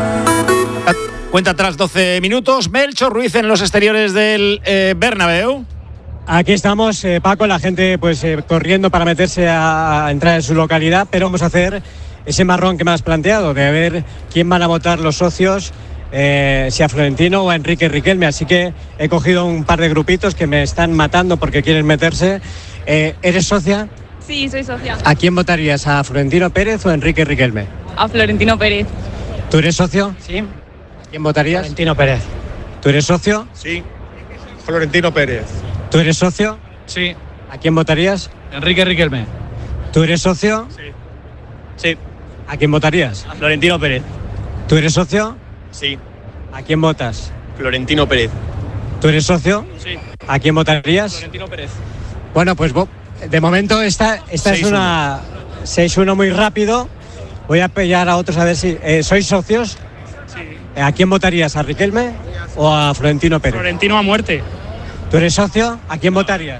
[SPEAKER 4] Cuenta atrás doce minutos. Melchor Ruiz en los exteriores del eh, Bernabéu.
[SPEAKER 28] Aquí estamos, eh, Paco, la gente pues eh, corriendo para meterse a, a entrar en su localidad, pero vamos a hacer ese marrón que me has planteado, de ver quién van a votar los socios. Eh, si a Florentino o a Enrique Riquelme, así que he cogido un par de grupitos que me están matando porque quieren meterse. Eh, ¿Eres socia?
[SPEAKER 29] Sí, soy socia.
[SPEAKER 28] ¿A quién votarías? ¿A Florentino Pérez o a Enrique Riquelme?
[SPEAKER 29] A Florentino Pérez.
[SPEAKER 28] ¿Tú eres socio?
[SPEAKER 29] Sí.
[SPEAKER 28] ¿A quién votarías?
[SPEAKER 29] Florentino Pérez.
[SPEAKER 28] ¿Tú eres socio?
[SPEAKER 29] Sí. Florentino Pérez.
[SPEAKER 28] ¿Tú eres socio?
[SPEAKER 29] Sí.
[SPEAKER 28] ¿A quién votarías?
[SPEAKER 29] Enrique Riquelme.
[SPEAKER 28] ¿Tú eres socio?
[SPEAKER 29] Sí. Sí.
[SPEAKER 28] ¿A quién votarías?
[SPEAKER 29] A Florentino Pérez.
[SPEAKER 28] ¿Tú eres socio?
[SPEAKER 29] Sí.
[SPEAKER 28] ¿A quién votas?
[SPEAKER 29] Florentino Pérez.
[SPEAKER 28] ¿Tú eres socio?
[SPEAKER 29] Sí.
[SPEAKER 28] ¿A quién votarías?
[SPEAKER 29] Florentino Pérez.
[SPEAKER 28] Bueno, pues de momento esta, esta es una seis uno muy rápido. Voy a pillar a otros a ver si... Eh, ¿Sois socios?
[SPEAKER 29] Sí.
[SPEAKER 28] ¿A quién votarías? ¿A Riquelme o a Florentino Pérez?
[SPEAKER 29] Florentino a muerte.
[SPEAKER 28] ¿Tú eres socio? ¿A quién votarías?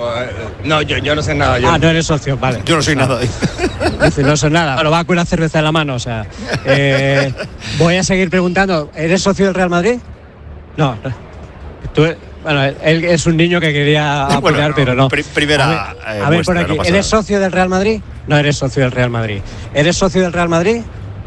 [SPEAKER 29] No, yo, yo no sé nada. Yo...
[SPEAKER 28] Ah, no eres socio, vale.
[SPEAKER 4] Yo no soy nada.
[SPEAKER 28] Dice, no soy nada. Lo va con una cerveza en la mano, o sea. Eh, voy a seguir preguntando. ¿Eres socio del Real Madrid? No. Tú, bueno, él es un niño que quería apoyar, bueno, no, pero no.
[SPEAKER 4] Pr primera.
[SPEAKER 28] A ver,
[SPEAKER 4] eh,
[SPEAKER 28] a ver
[SPEAKER 4] muestra,
[SPEAKER 28] por aquí.
[SPEAKER 4] No
[SPEAKER 28] ¿Eres socio del Real Madrid? No eres socio del Real Madrid. ¿Eres socio del Real Madrid?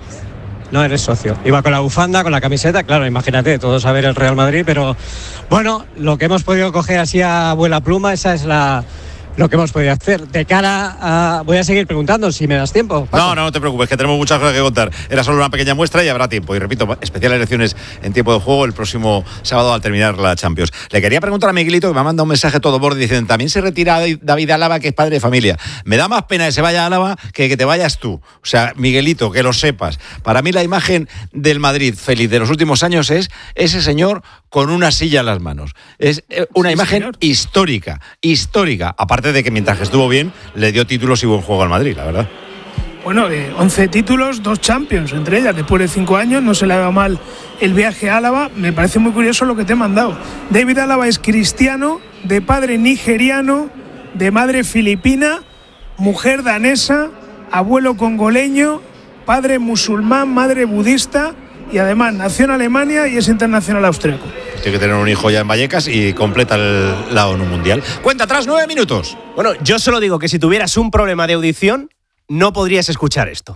[SPEAKER 28] No eres socio. Iba con la bufanda, con la camiseta, claro, imagínate, todos a ver el Real Madrid, pero bueno, lo que hemos podido coger así a abuela pluma, esa es la... lo que hemos podido hacer. De cara a... Voy a seguir preguntando si me das tiempo. Paco.
[SPEAKER 4] No, no, no te preocupes, que tenemos muchas cosas que contar. Era solo una pequeña muestra y habrá tiempo. Y repito, especiales elecciones en tiempo de juego el próximo sábado al terminar la Champions. Le quería preguntar a Miguelito, que me ha mandado un mensaje todo borde diciendo, también se retira David Álava, que es padre de familia. Me da más pena que se vaya a Álava que que te vayas tú. O sea, Miguelito, que lo sepas. Para mí la imagen del Madrid feliz de los últimos años es ese señor con una silla en las manos. Es una sí, imagen señor. histórica, histórica. Aparte de que mientras que estuvo bien, le dio títulos y buen juego al Madrid, la verdad.
[SPEAKER 29] Bueno, de once títulos, dos Champions, entre ellas, después de cinco años, no se le ha dado mal el viaje a Álava. Me parece muy curioso lo que te he mandado. David Álava es cristiano, de padre nigeriano, de madre filipina, mujer danesa, abuelo congoleño, padre musulmán, madre budista, y además nació en Alemania y es internacional austriaco.
[SPEAKER 4] Tiene que tener un hijo ya en Vallecas y completa el, la ONU Mundial. Cuenta atrás, nueve minutos.
[SPEAKER 12] Bueno, yo solo digo que si tuvieras un problema de audición, no podrías escuchar esto.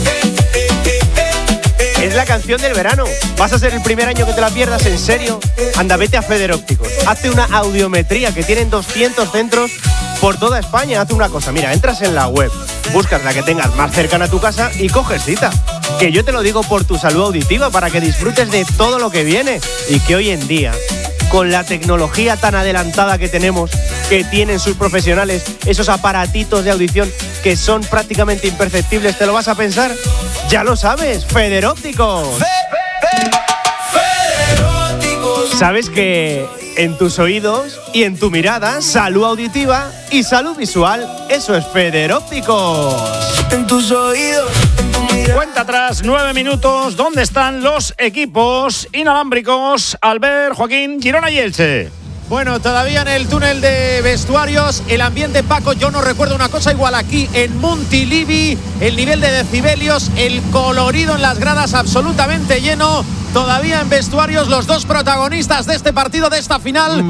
[SPEAKER 12] Es la canción del verano. ¿Vas a ser el primer año que te la pierdas? ¿En serio? Anda, vete a Federópticos. Hazte una audiometría, que tienen doscientos centros por toda España. Haz una cosa, mira, entras en la web, buscas la que tengas más cercana a tu casa y coges cita. Que yo te lo digo por tu salud auditiva, para que disfrutes de todo lo que viene. Y que hoy en día, con la tecnología tan adelantada que tenemos, que tienen sus profesionales, esos aparatitos de audición que son prácticamente imperceptibles, ¿te lo vas a pensar? Ya lo sabes, Federópticos.
[SPEAKER 30] Federópticos,
[SPEAKER 12] Sabes que en tus oídos y en tu mirada, salud auditiva y salud visual, eso es Feder Ópticos.
[SPEAKER 1] En tus oídos.
[SPEAKER 4] Cuenta atrás, nueve minutos. ¿Dónde están los equipos inalámbricos? Albert, Joaquín, Girona y Elche.
[SPEAKER 11] Bueno, todavía en el túnel de vestuarios, el ambiente, Paco, yo no recuerdo una cosa igual aquí en Montilivi, el nivel de decibelios, el colorido en las gradas absolutamente lleno. Todavía en vestuarios los dos protagonistas de este partido, de esta final.